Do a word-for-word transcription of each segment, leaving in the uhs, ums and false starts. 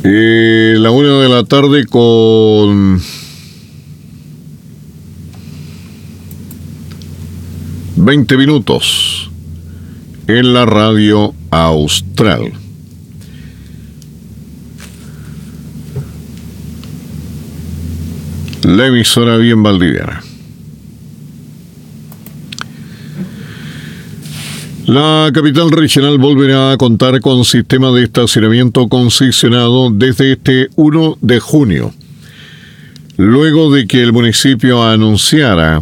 Eh, la una de la tarde con veinte minutos en la radio austral. La emisora bien valdiviana. La capital regional volverá a contar con sistema de estacionamiento concesionado desde este primero de junio, luego de que el municipio anunciara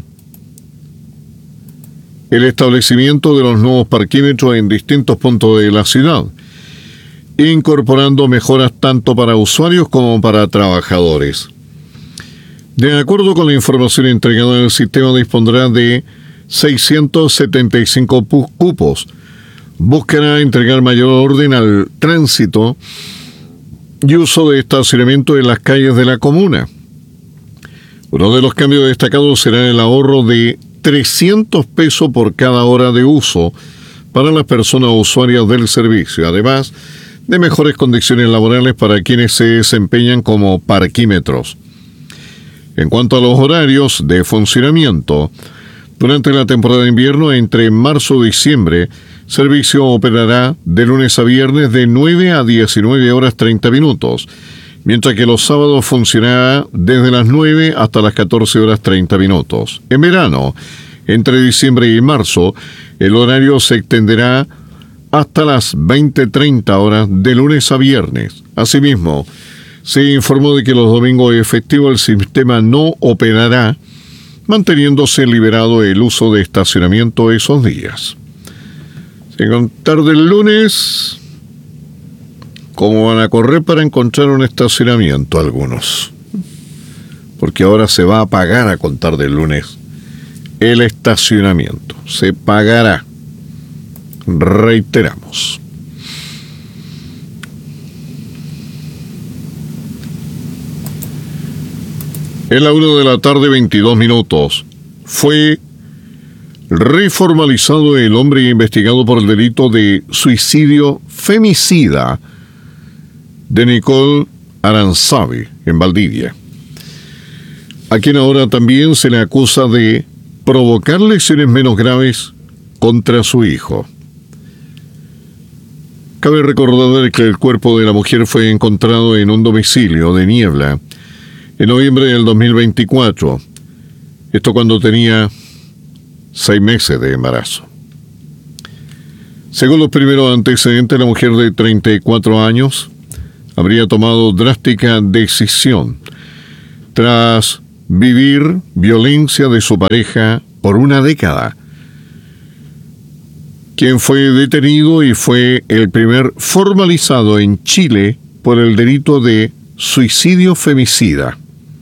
el establecimiento de los nuevos parquímetros en distintos puntos de la ciudad, incorporando mejoras tanto para usuarios como para trabajadores. De acuerdo con la información entregada, el sistema dispondrá de seiscientos setenta y cinco cupos. Buscará entregar mayor orden al tránsito y uso de estacionamiento en las calles de la comuna. Uno de los cambios destacados será el ahorro de trescientos pesos por cada hora de uso para las personas usuarias del servicio, además de mejores condiciones laborales para quienes se desempeñan como parquímetros. En cuanto a los horarios de funcionamiento, durante la temporada de invierno, entre marzo y diciembre, el servicio operará de lunes a viernes de nueve a diecinueve horas treinta minutos, mientras que los sábados funcionará desde las nueve hasta las catorce horas treinta minutos. En verano, entre diciembre y marzo, el horario se extenderá hasta las veinte treinta horas de lunes a viernes. Asimismo, se informó de que los domingos y festivos el sistema no operará, manteniéndose liberado el uso de estacionamiento esos días. Sin contar del lunes, ¿cómo van a correr para encontrar un estacionamiento algunos? Porque ahora se va a pagar a contar del lunes el estacionamiento. Se pagará. Reiteramos. En la una de la tarde, veintidós minutos, fue reformalizado el hombre investigado por el delito de suicidio femicida de Nicole Aranzabe, en Valdivia, a quien ahora también se le acusa de provocar lesiones menos graves contra su hijo. Cabe recordar que el cuerpo de la mujer fue encontrado en un domicilio de Niebla en noviembre del dos mil veinticuatro, esto cuando tenía seis meses de embarazo. Según los primeros antecedentes, la mujer de treinta y cuatro años habría tomado drástica decisión tras vivir violencia de su pareja por una década, quien fue detenido y fue el primer formalizado en Chile por el delito de suicidio femicida.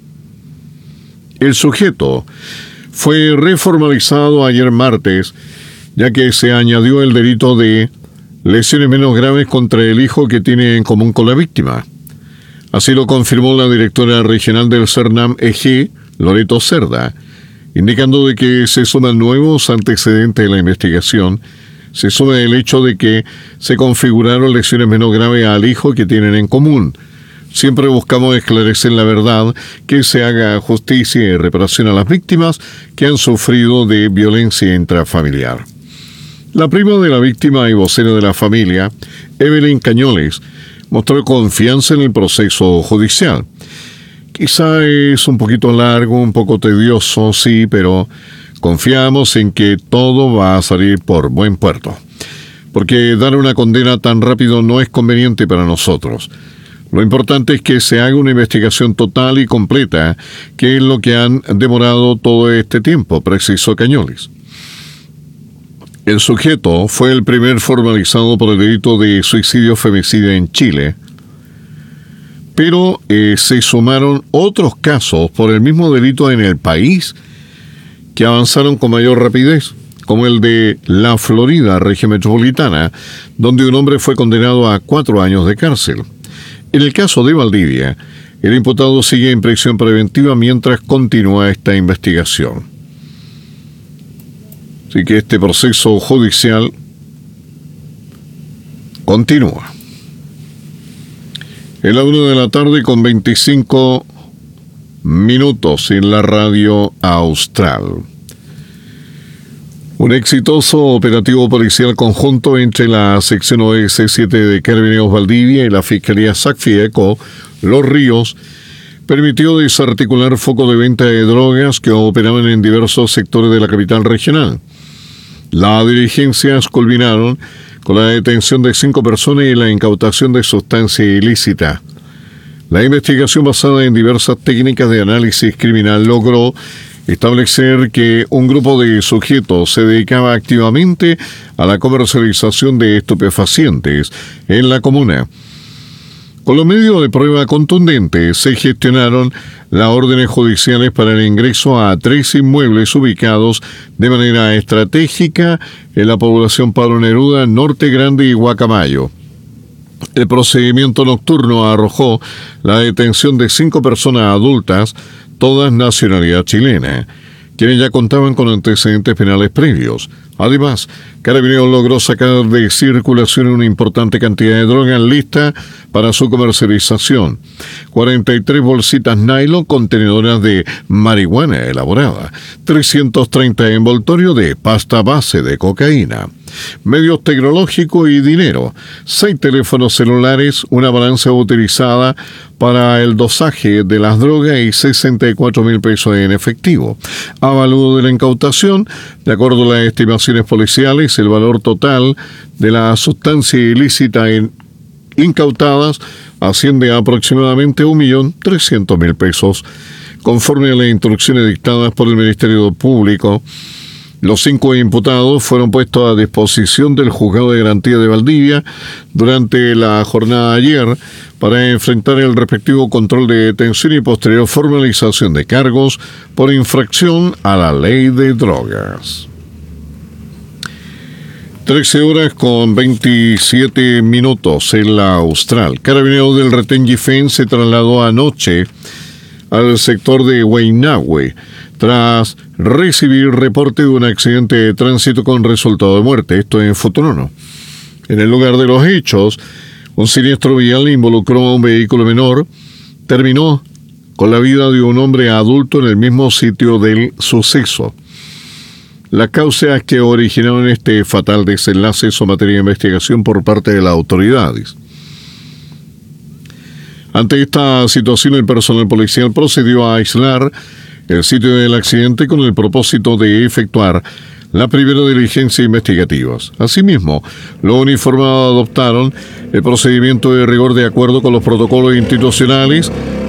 El sujeto fue reformalizado ayer martes, ya que se añadió el delito de lesiones menos graves contra el hijo que tiene en común con la víctima. Así lo confirmó la directora regional del CERNAM E G, Loreto Cerda, indicando de que se suman nuevos antecedentes de la investigación. Se suma el hecho de que se configuraron lesiones menos graves al hijo que tienen en común. Siempre buscamos esclarecer la verdad, que se haga justicia y reparación a las víctimas que han sufrido de violencia intrafamiliar. La prima de la víctima y vocera de la familia, Evelyn Cañoles, mostró confianza en el proceso judicial. Quizá es un poquito largo, un poco tedioso, sí, pero confiamos en que todo va a salir por buen puerto, porque dar una condena tan rápido no es conveniente para nosotros. Lo importante es que se haga una investigación total y completa, que es lo que han demorado todo este tiempo, precisó Cañoles. El sujeto fue el primer formalizado por el delito de suicidio femicida en Chile, pero eh, se sumaron otros casos por el mismo delito en el país que avanzaron con mayor rapidez, como el de la Florida, región metropolitana, donde un hombre fue condenado a cuatro años de cárcel. En el caso de Valdivia, el imputado sigue en prisión preventiva mientras continúa esta investigación. Así que este proceso judicial continúa. En la una de la tarde con veinticinco minutos en la radio Austral. Un exitoso operativo policial conjunto entre la sección O S siete de Carabineros Valdivia y la Fiscalía SACFIECO Los Ríos permitió desarticular focos de venta de drogas que operaban en diversos sectores de la capital regional. Las diligencias culminaron con la detención de cinco personas y la incautación de sustancia ilícita. La investigación basada en diversas técnicas de análisis criminal logró establecer que un grupo de sujetos se dedicaba activamente a la comercialización de estupefacientes en la comuna. Con los medios de prueba contundentes se gestionaron las órdenes judiciales para el ingreso a tres inmuebles ubicados de manera estratégica en la población Pablo Neruda, Norte Grande y Guacamayo. El procedimiento nocturno arrojó la detención de cinco personas adultas, todas nacionalidad chilena, quienes ya contaban con antecedentes penales previos. Además, Carabineros logró sacar de circulación una importante cantidad de droga lista para su comercialización. cuarenta y tres bolsitas nylon contenedoras de marihuana elaborada, trescientos treinta envoltorios de pasta base de cocaína, medios tecnológicos y dinero, seis teléfonos celulares, una balanza utilizada para el dosaje de las drogas y sesenta y cuatro mil pesos en efectivo. Avalúo de la incautación, de acuerdo a las estimaciones policiales, el valor total de la sustancia ilícita en incautadas asciende a aproximadamente un millón trescientos mil pesos. Conforme a las instrucciones dictadas por el Ministerio Público, los cinco imputados fueron puestos a disposición del Juzgado de Garantía de Valdivia durante la jornada de ayer para enfrentar el respectivo control de detención y posterior formalización de cargos por infracción a la ley de drogas. trece horas con veintisiete minutos en la Austral. Carabineros del Retén Gifén se trasladó anoche al sector de Huaynahue tras recibir reporte de un accidente de tránsito con resultado de muerte, esto en Futrono. En el lugar de los hechos, un siniestro vial involucró a un vehículo menor, terminó con la vida de un hombre adulto en el mismo sitio del suceso. Las causas que originaron este fatal desenlace son materia de investigación por parte de las autoridades. Ante esta situación, el personal policial procedió a aislar el sitio del accidente con el propósito de efectuar la primera diligencia investigativa. Asimismo, los uniformados adoptaron el procedimiento de rigor de acuerdo con los protocolos institucionales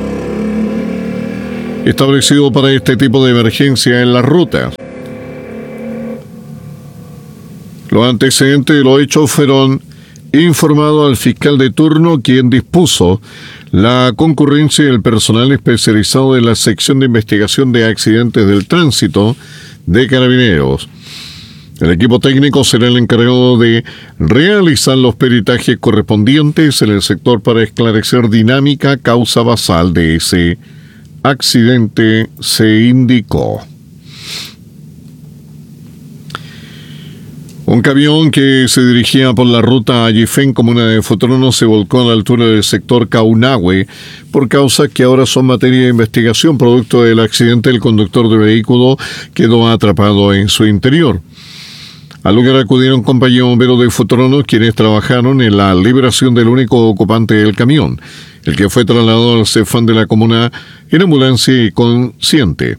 establecidos para este tipo de emergencia en las rutas. Los antecedentes de los hechos fueron informados al fiscal de turno, quien dispuso la concurrencia del personal especializado de la sección de investigación de accidentes del tránsito de Carabineros. El equipo técnico será el encargado de realizar los peritajes correspondientes en el sector para esclarecer dinámica causa basal de ese accidente, se indicó. Un camión que se dirigía por la ruta a Gifén, comuna de Futrono, se volcó a la altura del sector Caunahue por causas que ahora son materia de investigación. Producto del accidente, el conductor del vehículo quedó atrapado en su interior. Al lugar acudieron compañeros bomberos de Futrono, quienes trabajaron en la liberación del único ocupante del camión, el que fue trasladado al Cefam de la comuna en ambulancia y consciente.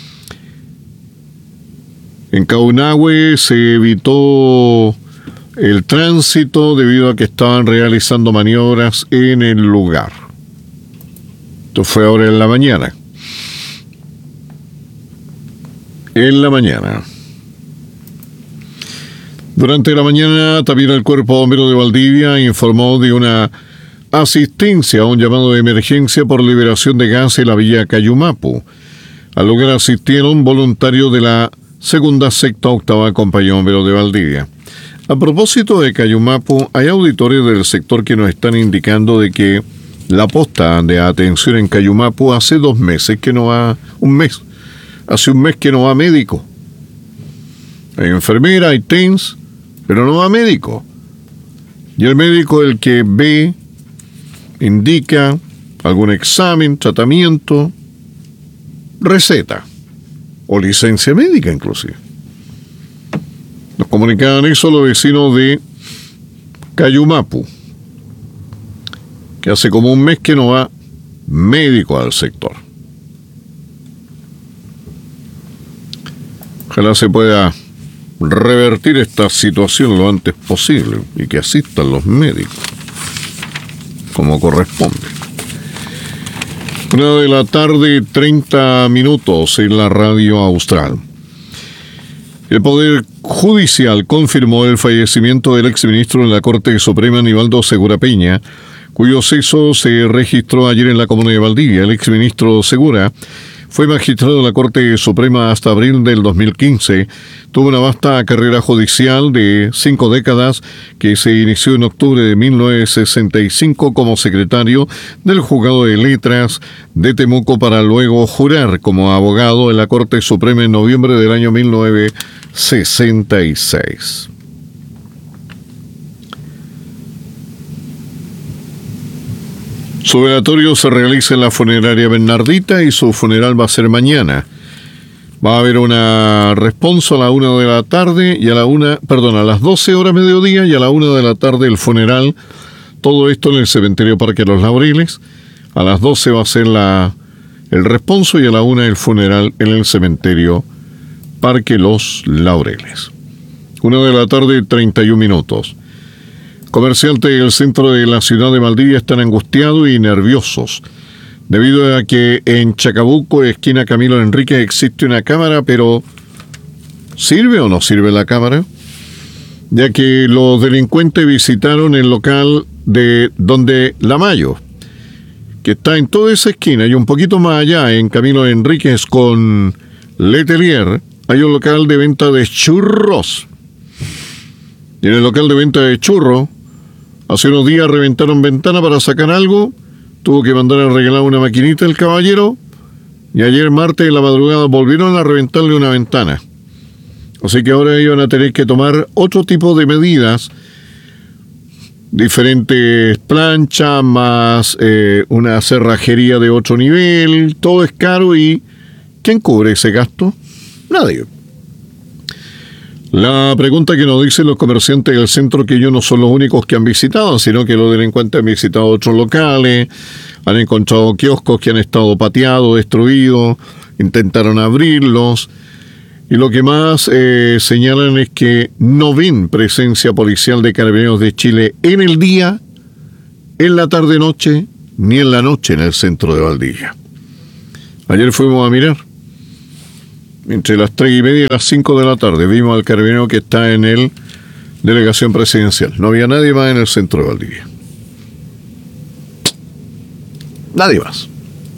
En Caunahue se evitó el tránsito debido a que estaban realizando maniobras en el lugar. Esto fue ahora en la mañana. En la mañana. Durante la mañana, también el Cuerpo Bombero de Valdivia informó de una asistencia a un llamado de emergencia por liberación de gas en la villa Cayumapu. Al lugar asistieron voluntarios de la segunda, sexta, octava compañía bombero de Valdivia. A propósito de Cayumapu, hay auditores del sector que nos están indicando de que la posta de atención en Cayumapu hace dos meses que no va, un mes, hace un mes que no va médico. Hay enfermera, hay T E N S, pero no va médico. Y el médico, el que ve indica algún examen, tratamiento, receta o licencia médica inclusive. Nos comunicaban eso los vecinos de Cayumapu, que hace como un mes que no va médico al sector. Ojalá se pueda revertir esta situación lo antes posible y que asistan los médicos como corresponde. Una de la tarde, treinta minutos en la radio austral. El Poder Judicial confirmó el fallecimiento del exministro de la Corte Suprema, Aníbaldo Segura Peña, cuyo ceso se registró ayer en la comuna de Valdivia. El exministro Segura fue magistrado de la Corte Suprema hasta abril del dos mil quince. Tuvo una vasta carrera judicial de cinco décadas que se inició en octubre de mil novecientos sesenta y cinco como secretario del Juzgado de Letras de Temuco para luego jurar como abogado en la Corte Suprema en noviembre del año mil novecientos sesenta y seis. Su velatorio se realiza en la funeraria Bernardita y su funeral va a ser mañana. Va a haber una responsa a la una de la tarde y a la una, perdón, a las doce horas mediodía y a la una de la tarde el funeral. Todo esto en el cementerio Parque Los Laureles. A las doce va a ser la, el responso y a la una el funeral en el cementerio Parque Los Laureles. Una de la tarde, treinta y un minutos. Comerciantes del centro de la ciudad de Valdivia están angustiados y nerviosos debido a que en Chacabuco, esquina Camilo Enríquez, existe una cámara, pero ¿sirve o no sirve la cámara? Ya que los delincuentes visitaron el local de donde La Mayo, que está en toda esa esquina y un poquito más allá, en Camilo Enríquez con Letelier, hay un local de venta de churros. Y en el local de venta de churros, hace unos días reventaron ventana para sacar algo, tuvo que mandar a arreglar una maquinita el caballero, y ayer martes en la madrugada volvieron a reventarle una ventana. Así que ahora iban a tener que tomar otro tipo de medidas, diferentes planchas, más eh, una cerrajería de otro nivel, todo es caro y ¿quién cubre ese gasto? Nadie. La pregunta que nos dicen los comerciantes del centro, que ellos no son los únicos que han visitado, sino que los delincuentes han visitado otros locales, han encontrado kioscos que han estado pateados, destruidos, intentaron abrirlos, y lo que más eh, señalan es que no ven presencia policial de Carabineros de Chile en el día, en la tarde-noche, ni en la noche en el centro de Valdivia. Ayer fuimos a mirar. Entre las tres y media y las cinco de la tarde vimos al carabinero que está en el delegación presidencial. No había nadie más en el centro de Valdivia. Nadie más.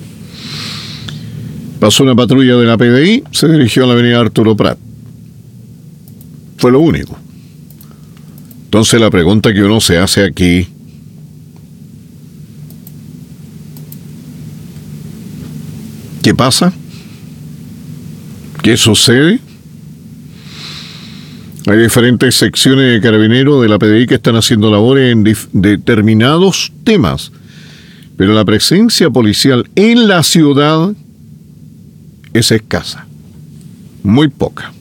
Pasó una patrulla de la P D I, se dirigió a la avenida Arturo Prat. Fue lo único. Entonces la pregunta que uno se hace aquí: ¿qué pasa? ¿Qué sucede? Hay diferentes secciones de carabineros de la P D I que están haciendo labores en dif- determinados temas, pero la presencia policial en la ciudad es escasa, muy poca.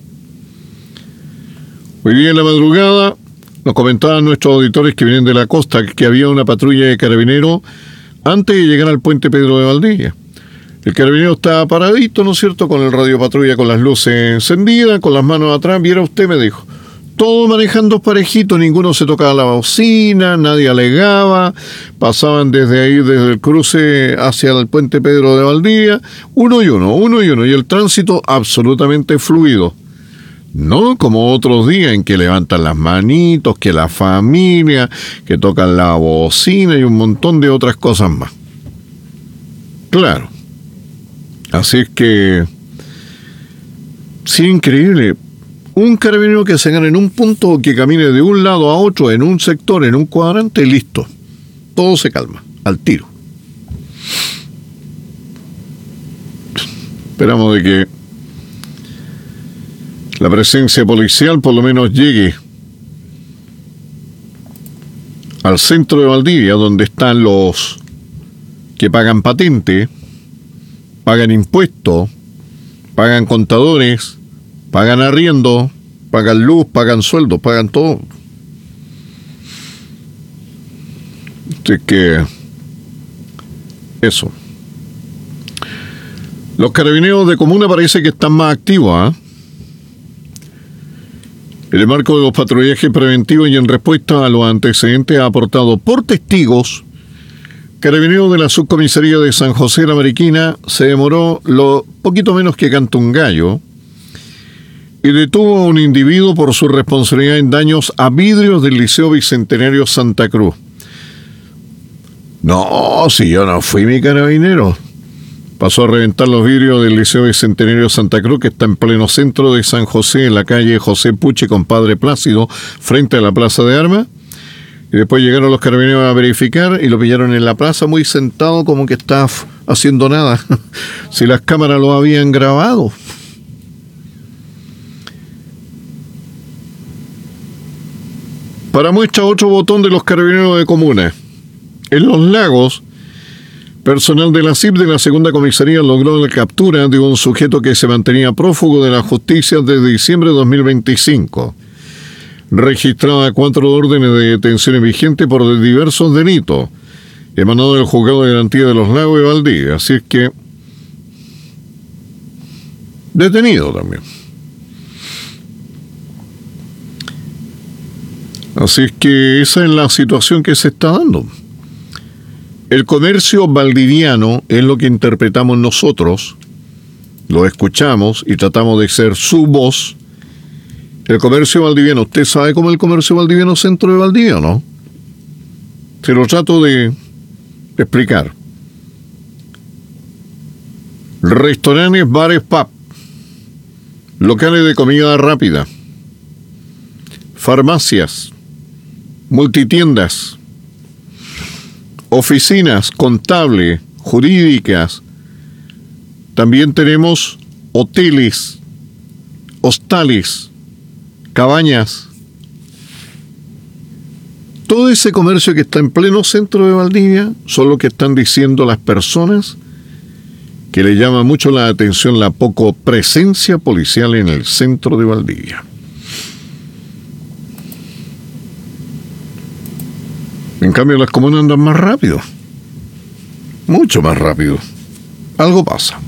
Hoy día en la madrugada nos comentaban nuestros auditores que vienen de la costa que había una patrulla de carabineros antes de llegar al puente Pedro de Valdivia. El carabinero estaba paradito, ¿no es cierto?, con el radio patrulla, con las luces encendidas, con las manos atrás. Viera usted, me dijo, todo manejando parejito, ninguno se tocaba la bocina, nadie alegaba, pasaban desde ahí, desde el cruce hacia el puente Pedro de Valdivia, uno y uno, uno y uno, y el tránsito absolutamente fluido. No como otros días en que levantan las manitos, que la familia, que tocan la bocina y un montón de otras cosas más. Claro. Así es que, sí, increíble. Un carabinero que se gane en un punto, que camine de un lado a otro, en un sector, en un cuadrante, listo. Todo se calma, al tiro. Esperamos de que la presencia policial por lo menos llegue al centro de Valdivia, donde están los que pagan patente, pagan impuestos, pagan contadores, pagan arriendo, pagan luz, pagan sueldo, pagan todo. Así que eso. Los carabineros de comuna parece que están más activos, ¿eh? En el marco de los patrullajes preventivos y en respuesta a los antecedentes aportados por testigos, Carabineros de la Subcomisaría de San José de la Mariquina se demoró lo poquito menos que canta un gallo y detuvo a un individuo por su responsabilidad en daños a vidrios del Liceo Bicentenario Santa Cruz. No, si yo no fui mi carabinero. Pasó a reventar los vidrios del Liceo Bicentenario Santa Cruz, que está en pleno centro de San José, en la calle José Puche con Padre Plácido, frente a la Plaza de Armas. Y después llegaron los carabineros a verificar y lo pillaron en la plaza muy sentado, como que estaba haciendo nada. Si las cámaras lo habían grabado. Para muestra otro botón de los carabineros de comuna. En Los Lagos, personal de la C I P de la segunda comisaría logró la captura de un sujeto que se mantenía prófugo de la justicia desde diciembre de dos mil veinticinco. Registraba cuatro órdenes de detención vigentes por diversos delitos, emanado del Juzgado de Garantía de Los Lagos de Valdivia. Así es que, detenido también. Así es que esa es la situación que se está dando. El comercio valdiviano es lo que interpretamos nosotros, lo escuchamos y tratamos de ser su voz. El comercio valdiviano, ¿usted sabe cómo es el comercio valdiviano centro de Valdivia, no? Se lo trato de explicar. Restaurantes, bares, pub, locales de comida rápida, farmacias, multitiendas, oficinas contables, jurídicas. También tenemos hoteles, hostales, cabañas. Todo ese comercio que está en pleno centro de Valdivia son lo que están diciendo las personas que le llama mucho la atención la poco presencia policial en el centro de Valdivia. En cambio, las comunas andan más rápido. Mucho más rápido. Algo pasa.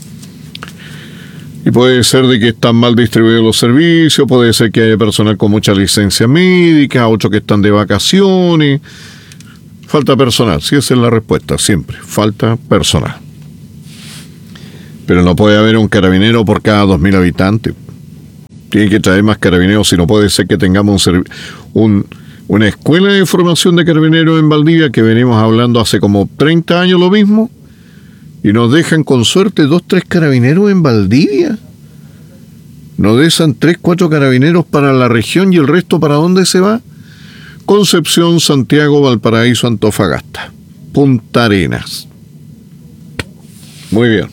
Y puede ser de que están mal distribuidos los servicios, puede ser que haya personal con mucha licencia médica, otros que están de vacaciones. Falta personal, sí, esa es la respuesta, siempre. Falta personal. Pero no puede haber un carabinero por cada dos mil habitantes. Tiene que traer más carabineros, si no puede ser que tengamos un, un, una escuela de formación de carabineros en Valdivia, que venimos hablando hace como treinta años lo mismo, y nos dejan con suerte dos, tres carabineros en Valdivia. Nos dejan tres, cuatro carabineros para la región y el resto ¿para dónde se va? Concepción, Santiago, Valparaíso, Antofagasta, Punta Arenas. Muy bien.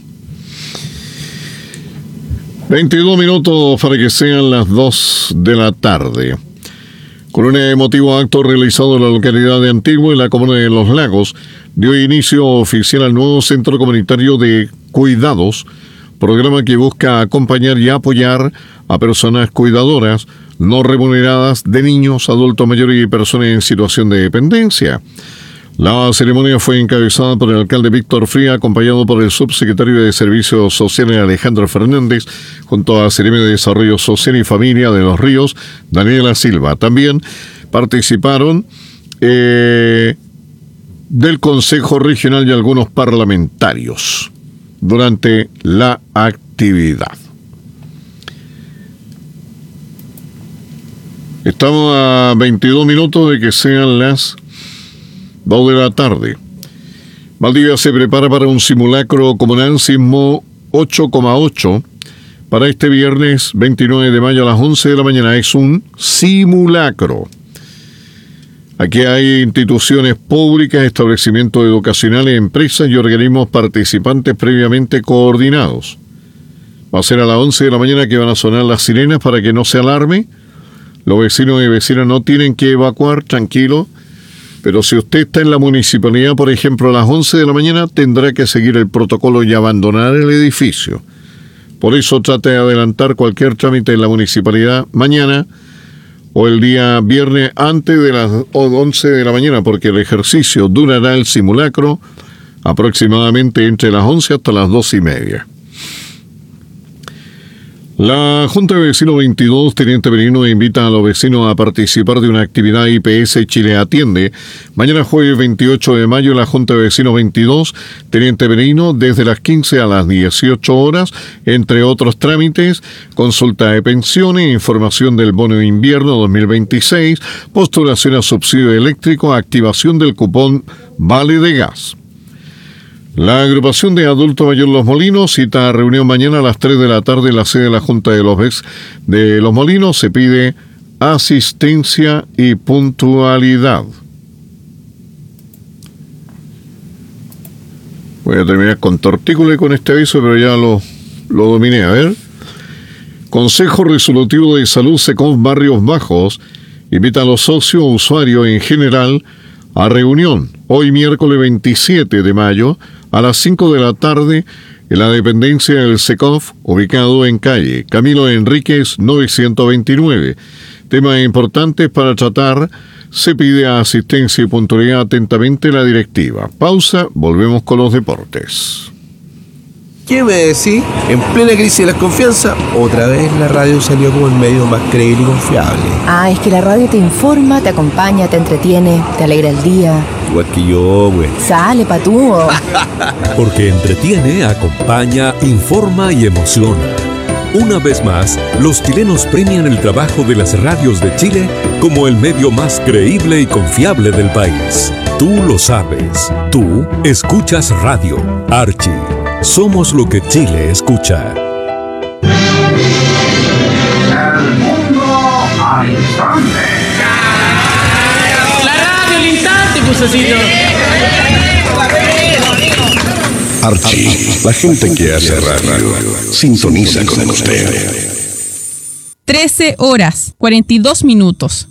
veintidós minutos para que sean las dos de la tarde. Con un emotivo acto realizado en la localidad de Antigua, en la comuna de Los Lagos, dio inicio oficial al nuevo Centro Comunitario de Cuidados, programa que busca acompañar y apoyar a personas cuidadoras no remuneradas de niños, adultos mayores y personas en situación de dependencia. La ceremonia fue encabezada por el alcalde Víctor Fría, acompañado por el subsecretario de Servicios Sociales Alejandro Fernández, junto a Seremi de Desarrollo Social y Familia de Los Ríos, Daniela Silva. También participaron eh, del Consejo Regional y algunos parlamentarios durante la actividad. Estamos a veintidós minutos de que sean las dos de la tarde. Valdivia se prepara para un simulacro comunal sismo ocho coma ocho para este viernes veintinueve de mayo a las once de la mañana. Es un simulacro. Aquí hay instituciones públicas, establecimientos educacionales, empresas y organismos participantes previamente coordinados. Va a ser a las once de la mañana que van a sonar las sirenas para que no se alarme. Los vecinos y vecinas no tienen que evacuar, tranquilo. Pero si usted está en la municipalidad, por ejemplo, a las once de la mañana, tendrá que seguir el protocolo y abandonar el edificio. Por eso trate de adelantar cualquier trámite en la municipalidad mañana o el día viernes antes de las once de la mañana, porque el ejercicio durará el simulacro aproximadamente entre las once hasta las dos y media. La Junta de Vecinos veintidós, Teniente Merino, invita a los vecinos a participar de una actividad I P S Chile Atiende. Mañana jueves veintiocho de mayo, la Junta de Vecinos veintidós, Teniente Merino, desde las quince a las dieciocho horas, entre otros trámites, consulta de pensiones, información del bono de invierno dos mil veintiséis, postulación a subsidio eléctrico, activación del cupón Vale de Gas. La agrupación de adulto mayor Los Molinos cita a reunión mañana a las tres de la tarde en la sede de la Junta de los V E C de Los Molinos. Se pide asistencia y puntualidad. Voy a terminar con tortícola y con este aviso, pero ya lo, lo dominé. A ver. Consejo Resolutivo de Salud SECOF Barrios Bajos invita a los socios usuarios en general a reunión hoy miércoles veintisiete de mayo a las cinco de la tarde en la dependencia del SECOF, ubicado en calle Camilo Enríquez novecientos veintinueve. Temas importantes para tratar, se pide asistencia y puntualidad. Atentamente la directiva. Pausa, volvemos con los deportes. ¿Qué me decís? En plena crisis de la confianza, otra vez la radio salió como el medio más creíble y confiable. Ah, es que la radio te informa, te acompaña, te entretiene, te alegra el día. Igual que yo, güey. Sale, patúo. Porque entretiene, acompaña, informa y emociona. Una vez más, los chilenos premian el trabajo de las radios de Chile como el medio más creíble y confiable del país. Tú lo sabes. Tú escuchas radio. Archie. Somos lo que Chile escucha. El mundo al instante. La radio al instante, Pusecito. Archie, la gente que hace radio, sintoniza con usted. trece horas, cuarenta y dos minutos.